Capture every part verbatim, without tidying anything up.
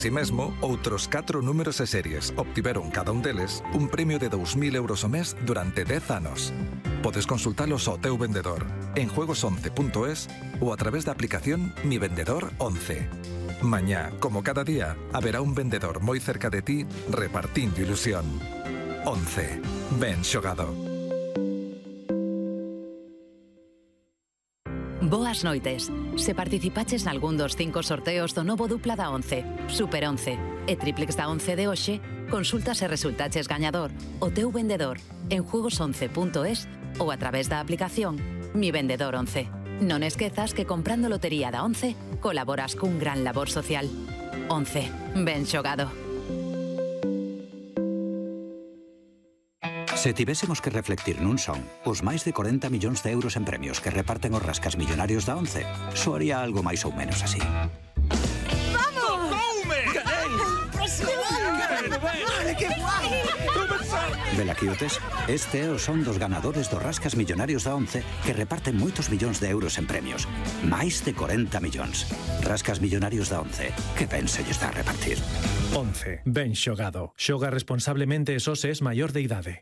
Si mesmo, outros catro números e series obtiveron cada un deles un premio de dous mil euros ao mes durante dez anos. Podes consultalos ao teu vendedor en juegos once punto es ou a través da aplicación Mi Vendedor once. Mañá, como cada día, haberá un vendedor moi cerca de ti repartindo ilusión. once. Ben xogado. Boas noites. Se participaches nalgún dos cinco sorteos do novo dupla da once, Super once e Triplex da once de hoxe, consulta se resultaches gañador o teu vendedor en juegos once punto es ou a través da aplicación Mi Vendedor once. Non esquezas que comprando lotería da once colaboras cun gran labor social. once. Ben xogado. Se tivésemos que reflectir nun son os máis de corenta millóns de euros en premios que reparten os rascas millonarios da once, soaría algo máis ou menos así. ¡Vamos! ¡Tocoume! ¡Impresionante! ¡Vale, que guai! Velaquiotes, este é o son dos ganadores dos rascas millonarios da once que reparten moitos millóns de euros en premios. Máis de corenta millóns. Rascas millonarios da once. Que ben se lle está a repartir. once. Ben xogado. Xoga responsablemente e só se es maior de idade.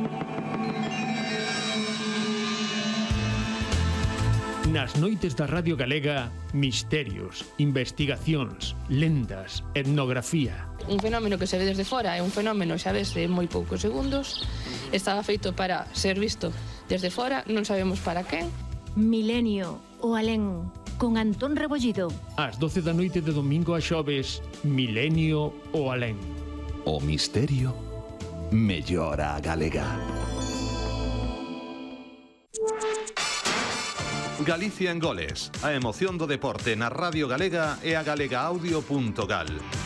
Nas noites da Radio Galega, misterios, investigacións, lendas, etnografía. Un fenómeno que se ve desde fora é un fenómeno, xa ves, de moi poucos segundos. Estaba feito para ser visto desde fora, non sabemos para quen. Milenio o alén, con Antón Rebollido. Ás doce da noite de domingo a xoves, Milenio o alén. O misterio mellora a galega. Galicia en goles, a emoción do deporte na Radio Galega e a galegaaudio punto gal.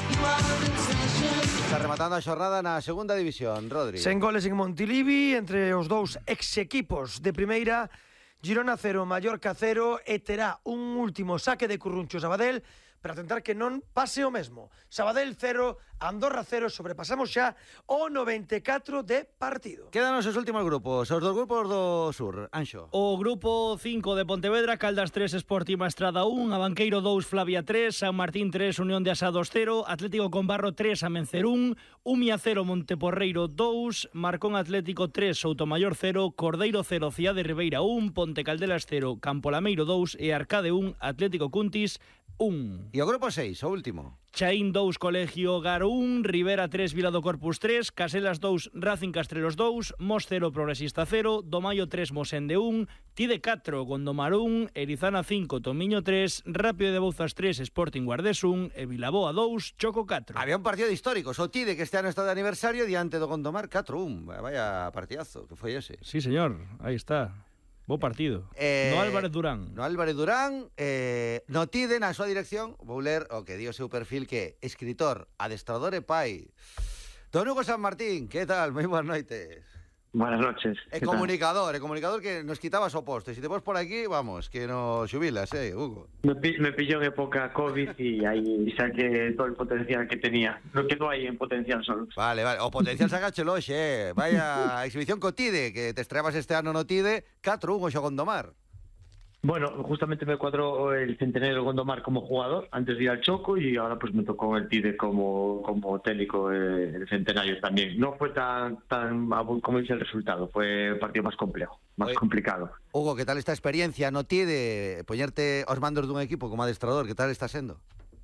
Está rematando a xornada na segunda división, Rodri. Sen goles en Montilivi, entre os dous ex-equipos de primeira, Girona cero, Mallorca cero, e terá un último saque de Curruncho Sabadell para tentar que non pase o mesmo. Sabadell cero, Andorra cero, sobrepasamos xa o noventa e catro de partido. Quédanos os últimos grupos, os dos grupos do sur, Anxo. O grupo cinco de Pontevedra, Caldas tres, Sporting Estrada un, Abanqueiro dous, Flavia tres, San Martín tres, Unión de Asados cero, Atlético Combarro tres, Amencer un, Umia cero, Monteporreiro dous, Marcón Atlético tres, Soutomayor cero, Cordeiro cero, Cidade Ribeira un, Ponte Caldelas cero, Campolameiro dous e Arcade un, Atlético Cuntis un. E o grupo seis, o último. Chaín dous, Colegio Garo un, Rivera tres, Vila do Corpus tres, Caselas dous, Racing Castrelos dous, Mos cero, Progresista cero, Domaio tres, Mosende un, Tide catro, Gondomar un, Erizana cinco, Tomiño tres, Rápido de Bouzas tres, Sporting Guardés un, e Vilaboa dous, Choco catro. Había un partido histórico, o Tide, que este ano está de aniversario, diante do Gondomar catro un. Vaya partidazo, que foi ese. Sí, señor, aí está. Bo partido. Eh, no Álvarez Durán. No Álvarez Durán, eh, no Tide, na súa dirección, vou ler o que di o seu perfil, que é escritor, adestrador e pai. Don Hugo San Martín, que tal? Moi boas noites. Buenas noches. É comunicador, é comunicador que nos quitabas o posto. E se te pos por aquí, vamos, que nos xubilas, eh, Hugo. Me, me pilló en época COVID y aí saqué todo el potencial que tenía. No quedó aí en potencial solo. Vale, vale. O potencial sagáchelo hoxe, eh. Vaya exhibición co Tide, que te estreabas este ano no Tide, catro un o xo Gondomar. Bueno, justamente me cuadró el centenario de Gondomar como jugador antes de ir al Choco y ahora pues me tocó el Tide como, como técnico eh, el centenario también. No fue tan, tan como dice el resultado, fue un partido más complejo, más Oye, complicado. Hugo, ¿qué tal esta experiencia no Tide? Ponerte aos mandos dun equipo como adestrador, ¿qué tal está sendo?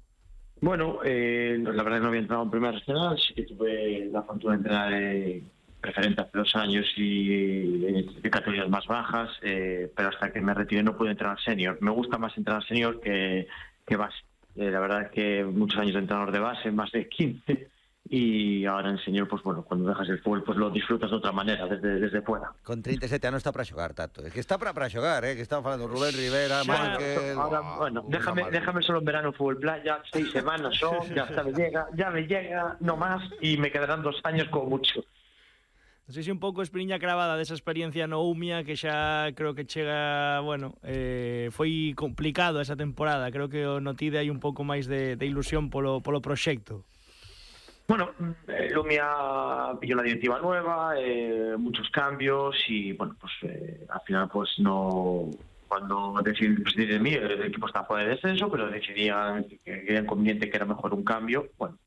Bueno, eh, la verdad que no había entrado en Primera Regional, sí que tuve la fortuna de entrenar eh, preferente hace dos años y de categorías más bajas, eh, pero hasta que me retiré no pude entrenar senior. Me gusta más entrenar senior que, que base. Eh, la verdad es que muchos años de entrenador de base, más de quince, y ahora en senior, pues bueno, cuando dejas el fútbol, pues lo disfrutas de otra manera, desde, desde fuera. Con treinta e sete anos está para xogar, Tato. Es que está para, para xogar, eh? Que están falando Rubén Rivera, Michael... Ahora, oh, bueno, déjame, déjame solo en verano fútbol playa, seis semanas son, ya hasta me llega, ya me llega, no más, y me quedarán dos años como mucho. Non sei se un pouco espiriña cravada desa experiencia no Umia, que xa creo que chega, bueno, eh, foi complicado esa temporada. Creo que no Tide hai un pouco máis de, de ilusión polo, polo proxecto. Bueno, el Umia pilló la directiva nueva, eh, muchos cambios y, bueno, pues eh, al final pues no... Cuando decidí prescindir de mí, el equipo estaba fuera de descenso, pero decidían que era conveniente, que era mejor un cambio. Bueno,